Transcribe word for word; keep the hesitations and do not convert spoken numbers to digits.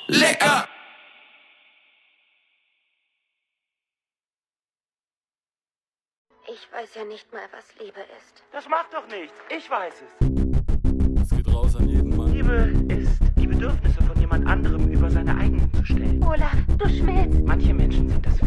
Lecker! Ich weiß ja nicht mal, was Liebe ist. Das macht doch nichts. Ich weiß es. Es geht raus an jeden Mann. Liebe ist, die Bedürfnisse von jemand anderem über seine eigenen zu stellen. Olaf, du schmilzt. Manche Menschen sind das